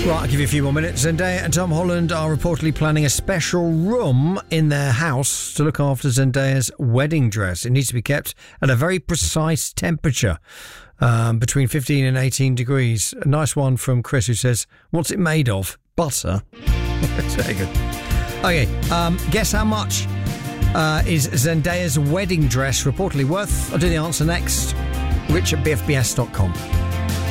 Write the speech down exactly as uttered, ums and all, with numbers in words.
Right, I'll give you a few more minutes. Zendaya and Tom Holland are reportedly planning a special room in their house to look after Zendaya's wedding dress. It needs to be kept at a very precise temperature, um, between fifteen and eighteen degrees. A nice one from Chris, who says, what's it made of? Butter. That's very good. Okay, um, guess how much uh, is Zendaya's wedding dress reportedly worth? I'll do the answer next. Rich at b f b s dot com.